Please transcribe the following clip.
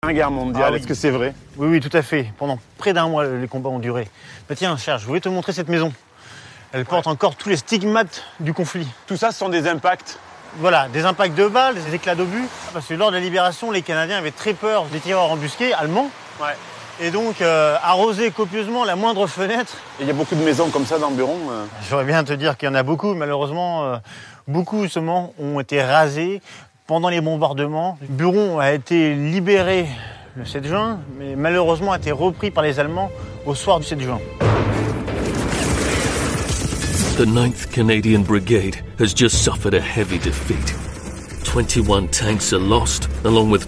Première Guerre mondiale, est-ce que c'est vrai? Oui, tout à fait. Pendant près d'un mois, les combats ont duré. Bah, tiens, Serge, je voulais te montrer cette maison. Elle porte encore tous les stigmates du conflit. Tout ça, ce sont des impacts? Voilà, des impacts de balles, des éclats d'obus. Parce que lors de la libération, les Canadiens avaient très peur des tireurs embusqués allemands. Ouais. Et donc, arroser copieusement la moindre fenêtre. Il y a beaucoup de maisons comme ça dans Buron? J'aurais bien te dire qu'il y en a beaucoup. Malheureusement, beaucoup justement ont été rasés pendant les bombardements. Buron a été libéré le 7 juin, mais malheureusement a été repris par les Allemands au soir du 7 juin. The 9th Canadian Brigade has just suffered a heavy defeat. 21 tanks are lost, along with